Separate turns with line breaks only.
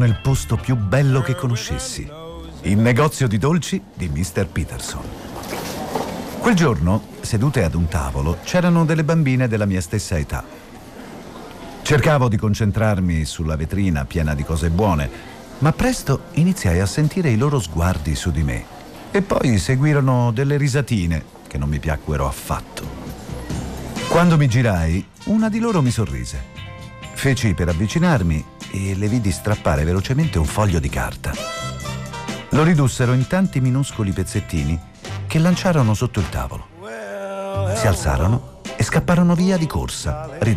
nel posto più bello che conoscessi, il negozio di dolci di Mr. Peterson. Quel giorno, sedute ad un tavolo, c'erano delle bambine della mia stessa età. Cercavo di concentrarmi sulla vetrina piena di cose buone, ma presto iniziai a sentire i loro sguardi su di me e poi seguirono delle risatine che non mi piacquero affatto. Quando mi girai, una di loro mi sorrise. Feci per avvicinarmi e le vidi strappare velocemente un foglio di carta. Lo ridussero in tanti minuscoli pezzettini che lanciarono sotto il tavolo. Si alzarono e scapparono via di corsa,